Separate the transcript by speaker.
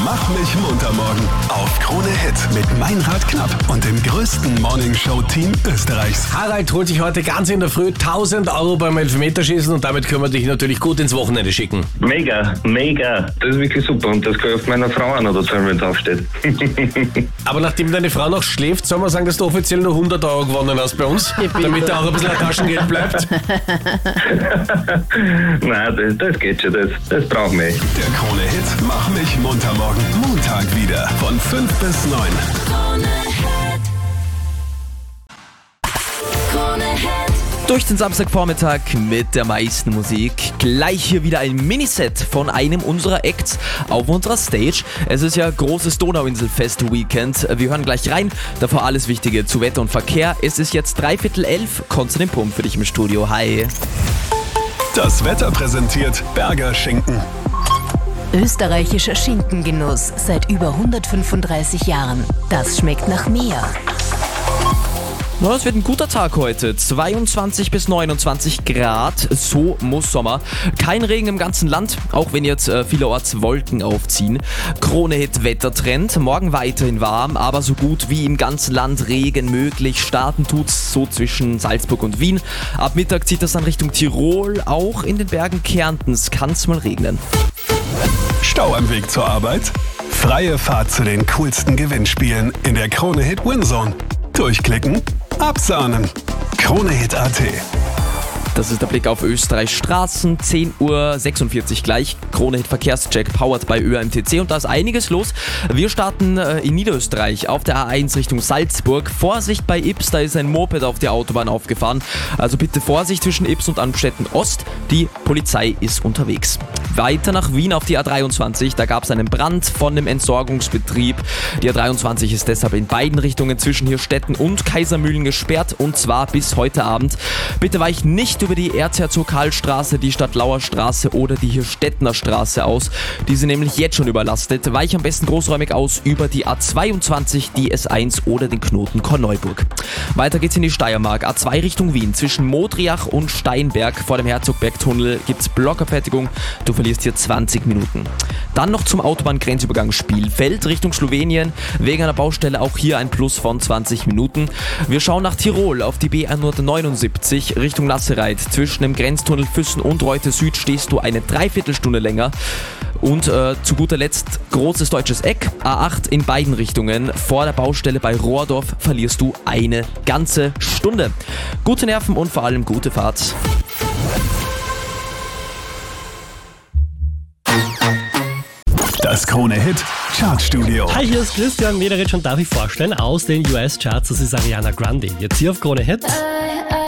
Speaker 1: Mach mich munter morgen auf Krone Hit mit Meinrad Knapp und dem größten Morningshow-Team Österreichs.
Speaker 2: Harald holt sich heute ganz in der Früh 1000 Euro beim Elfmeterschießen und damit können wir dich natürlich gut ins Wochenende schicken.
Speaker 3: Mega. Das ist wirklich super und das kann ich auf meiner Frau auch noch dazu, wenn es aufsteht.
Speaker 2: Aber nachdem deine Frau noch schläft, soll man sagen, dass du offiziell nur 100 Euro gewonnen hast bei uns, damit da auch ein bisschen Taschengeld bleibt.
Speaker 3: Nein, das geht schon, das brauchen wir.
Speaker 1: Der Krone Hit Mach mich munter morgen. Montag wieder von 5 bis 9.
Speaker 4: Durch den Samstagvormittag mit der meisten Musik. Gleich hier wieder ein Miniset von einem unserer Acts auf unserer Stage. Es ist ja großes Donauinselfest-Weekend. Wir hören gleich rein. Davor alles Wichtige zu Wetter und Verkehr. Es ist jetzt 11:45. Konstantin Pump für dich im Studio. Hi.
Speaker 1: Das Wetter präsentiert Berger Schinken.
Speaker 5: Österreichischer Schinkengenuss seit über 135 Jahren. Das schmeckt nach mehr.
Speaker 4: Na, es wird ein guter Tag heute. 22 bis 29 Grad, so muss Sommer. Kein Regen im ganzen Land, auch wenn jetzt vielerorts Wolken aufziehen. Krone-Hit Wettertrend, morgen weiterhin warm, aber so gut wie im ganzen Land Regen möglich. Starten tut's so zwischen Salzburg und Wien. Ab Mittag zieht das dann Richtung Tirol, auch in den Bergen Kärntens kann's mal regnen.
Speaker 1: Stau am Weg zur Arbeit? Freie Fahrt zu den coolsten Gewinnspielen in der Krone Hit Winzone. Durchklicken, absahnen. KroneHit.at.
Speaker 4: Das ist der Blick auf Österreichs Straßen, 10:46 Uhr gleich. Krone-Hit Verkehrscheck powered bei ÖMTC und da ist einiges los. Wir starten in Niederösterreich auf der A1 Richtung Salzburg. Vorsicht bei Ybbs, da ist ein Moped auf der Autobahn aufgefahren. Also bitte Vorsicht zwischen Ybbs und Amstetten Ost. Die Polizei ist unterwegs. Weiter nach Wien auf die A23, da gab es einen Brand von dem Entsorgungsbetrieb. Die A23 ist deshalb in beiden Richtungen zwischen Hirstetten und Kaisermühlen gesperrt und zwar bis heute Abend. Bitte weichen nicht über die Erzherzog-Karl-Straße, die Stadtlauer-Straße oder die Hirstettener Straße aus. Die sind nämlich jetzt schon überlastet. Weich am besten großräumig aus über die A22, die S1 oder den Knoten Korneuburg. Weiter geht's in die Steiermark. A2 Richtung Wien. Zwischen Modriach und Steinberg vor dem Herzogbergtunnel gibt's Blockabfertigung. Du verlierst hier 20 Minuten. Dann noch zum Autobahngrenzübergang Spielfeld Richtung Slowenien. Wegen einer Baustelle auch hier ein Plus von 20 Minuten. Wir schauen nach Tirol auf die B179 Richtung Lassereit. Zwischen dem Grenztunnel Füssen und Reute Süd stehst du eine Dreiviertelstunde länger. Und zu guter Letzt großes deutsches Eck. A8 in beiden Richtungen. Vor der Baustelle bei Rohrdorf verlierst du eine ganze Stunde. Gute Nerven und vor allem gute Fahrt.
Speaker 1: Das Krone-Hit Chartstudio.
Speaker 6: Hi, hier ist Christian Mederich und darf ich vorstellen aus den US-Charts, das ist Ariana Grande. Jetzt hier auf Krone Hit.